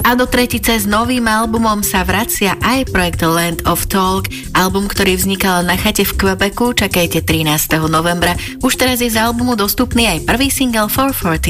A do tretice s novým albumom sa vracia aj projekt Land of Talk, album, ktorý vznikal na chate v Quebecu, čakajte 13. novembra. Už teraz je z albumu dostupný aj prvý single 440.